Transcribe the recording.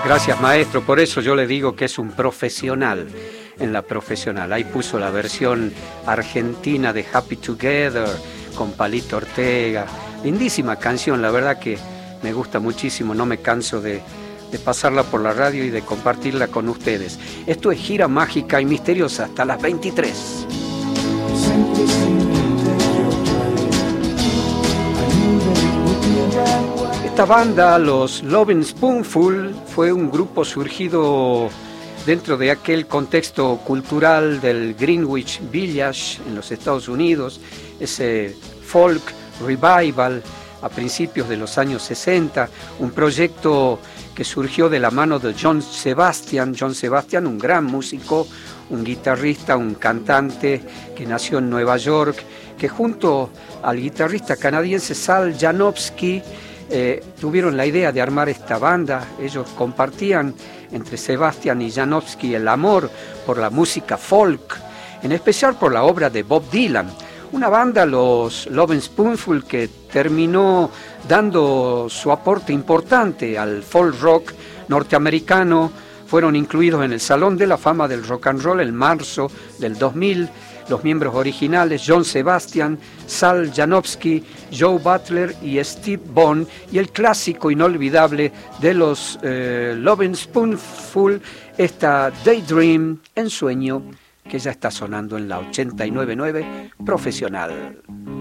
Gracias, maestro. Por eso yo le digo que es un profesional en la profesional. Ahí puso la versión argentina de Happy Together con Palito Ortega. Lindísima canción, la verdad que me gusta muchísimo. No me canso de pasarla por la radio y de compartirla con ustedes. Esto es Gira Mágica y Misteriosa hasta las 23. Esta banda, los Lovin' Spoonful, fue un grupo surgido dentro de aquel contexto cultural del Greenwich Village en los Estados Unidos, ese folk revival a principios de los años 60, un proyecto que surgió de la mano de John Sebastian, un gran músico, un guitarrista, un cantante que nació en Nueva York, que junto al guitarrista canadiense Sal Janowski tuvieron la idea de armar esta banda. Ellos compartían entre Sebastian y Janowski el amor por la música folk, en especial por la obra de Bob Dylan. Una banda, los Lovin' Spoonful, que terminó dando su aporte importante al folk rock norteamericano. Fueron incluidos en el Salón de la Fama del Rock and Roll en marzo del 2000. Los miembros originales, John Sebastian, Sal Janowski, Joe Butler y Steve Bond, y el clásico inolvidable de los Lovin' Spoonful, esta Daydream, Ensueño, que ya está sonando en la 89.9 Profesional.